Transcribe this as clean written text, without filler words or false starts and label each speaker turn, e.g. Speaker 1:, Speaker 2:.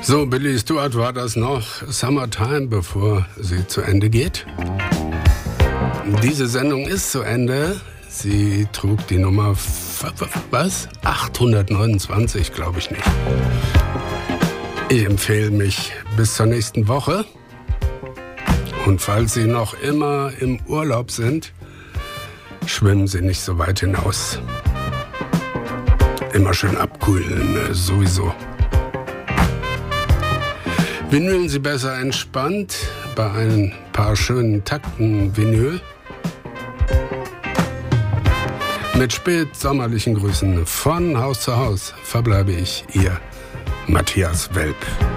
Speaker 1: So, Billy Stewart war das noch. Summertime, bevor sie zu Ende geht. Diese Sendung ist zu Ende. Sie trug die Nummer, 829, glaube ich nicht. Ich empfehle mich bis zur nächsten Woche. Und falls Sie noch immer im Urlaub sind, schwimmen Sie nicht so weit hinaus. Immer schön abkühlen, sowieso. Vinylen Sie besser entspannt bei ein paar schönen Takten Vinyl. Mit spätsommerlichen Grüßen von Haus zu Haus verbleibe ich, Ihr Matthias Welp.